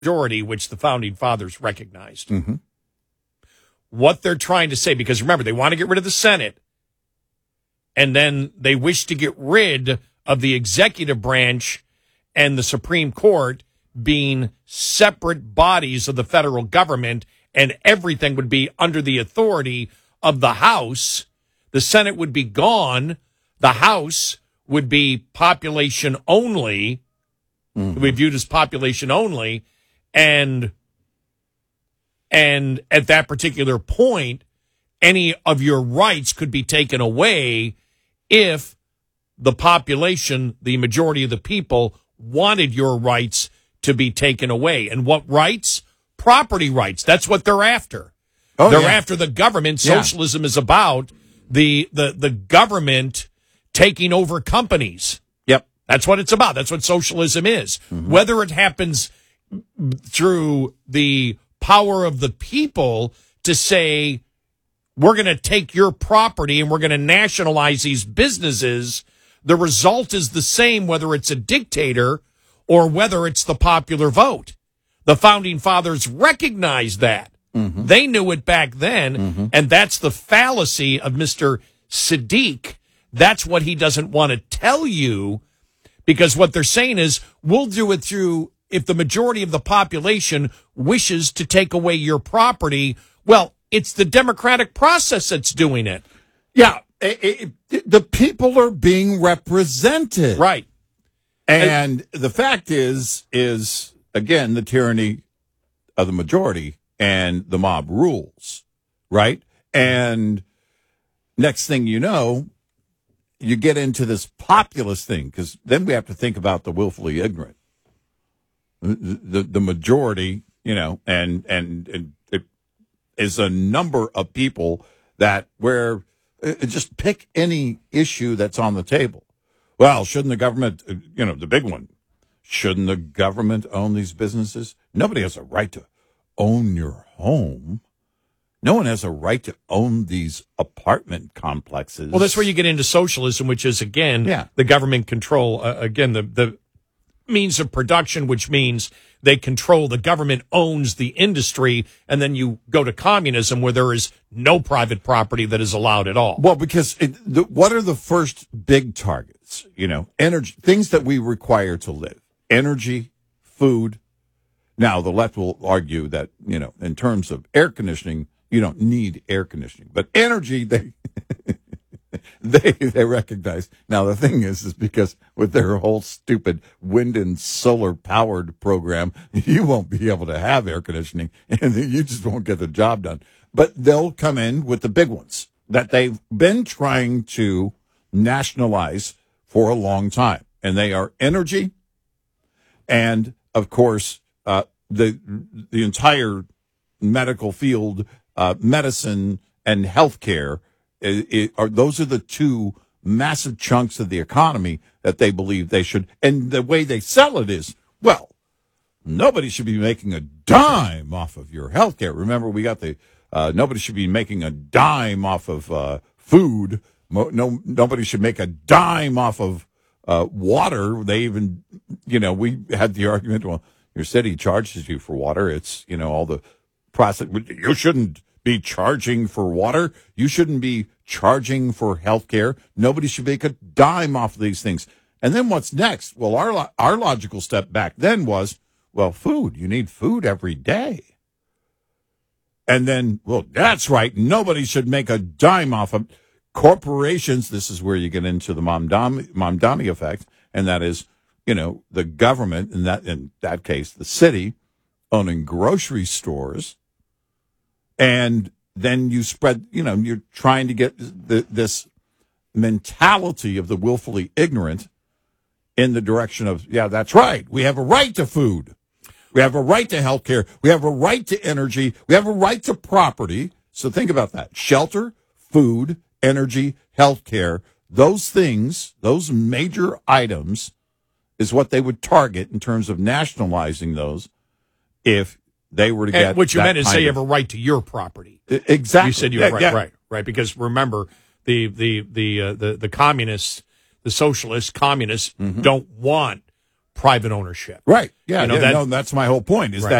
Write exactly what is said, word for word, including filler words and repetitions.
majority, which the founding fathers recognized. Mm-hmm. What they're trying to say, because remember, they want to get rid of the Senate, and then they wish to get rid of the executive branch and the Supreme Court being separate bodies of the federal government, and everything would be under the authority of the House. The Senate would be gone. The House would be population only. Mm-hmm. It would be viewed as population only. And, and at that particular point, any of your rights could be taken away if the population, the majority of the people, wanted your rights to be taken away. And what rights? Property rights. That's what they're after. Oh, they're yeah. after the government. Socialism yeah. is about the, the, the government taking over companies. Yep. That's what it's about. That's what socialism is. Mm-hmm. Whether it happens through the power of the people to say, we're going to take your property and we're going to nationalize these businesses, the result is the same whether it's a dictator or whether it's the popular vote. The founding fathers recognized that. Mm-hmm. They knew it back then, mm-hmm. and that's the fallacy of Mister Sadiq. That's what he doesn't want to tell you, because what they're saying is, we'll do it through, if the majority of the population wishes to take away your property, well, it's the democratic process that's doing it. Yeah, it, it, the people are being represented. Right. And, and the fact is, is, again, the tyranny of the majority and the mob rules, right? And next thing you know, you get into this populist thing, because then we have to think about the willfully ignorant. The, the, the majority, you know, and, and, and it is a number of people that where uh, just pick any issue that's on the table. Well, shouldn't the government, uh, you know, the big one, shouldn't the government own these businesses? Nobody has a right to own your home. No one has a right to own these apartment complexes. Well, that's where you get into socialism, which is, again, yeah. the government control, uh, again, the, the means of production, which means they control, the government owns the industry, and then you go to communism where there is no private property that is allowed at all. Well, because it, the, what are the first big targets? You know, energy, things that we require to live. Energy, food. Now, the left will argue that, you know, in terms of air conditioning, you don't need air conditioning. But energy, they they they recognize. Now, the thing is, is because with their whole stupid wind and solar powered program, you won't be able to have air conditioning, and you just won't get the job done. But they'll come in with the big ones that they've been trying to nationalize for a long time. And they are energy and, of course, uh, the the entire medical field, uh, medicine and healthcare, it, it, are those are the two massive chunks of the economy that they believe they should. And the way they sell it is, well, nobody should be making a dime off of your healthcare. Remember, we got the uh, nobody should be making a dime off of uh, food. No, nobody should make a dime off of uh, water. They even, you know, we had the argument, well, your city charges you for water. It's, you know, all the process. You shouldn't be charging for water. You shouldn't be charging for health care. Nobody should make a dime off of these things. And then what's next? Well, our our logical step back then was, well, food. You need food every day. And then, well, that's right. Nobody should make a dime off of corporations. This is where you get into the Mamdani, Mamdani effect, and that is, you know, the government, in that in that case, the city, owning grocery stores, and then you spread, you know, you're trying to get the, this mentality of the willfully ignorant in the direction of, yeah, that's right. We have a right to food. We have a right to health care. We have a right to energy. We have a right to property. So think about that. Shelter, food, energy, health care, those things, those major items is what they would target in terms of nationalizing those if they were to get. And what you that meant is kind say you of, have a right to your property. Exactly. You said you yeah, were right, yeah. right, right. Because remember, the the the uh, the, the communists, the socialists, communists mm-hmm. don't want private ownership. Right. Yeah. You know, yeah that- no, that's my whole point is Right. that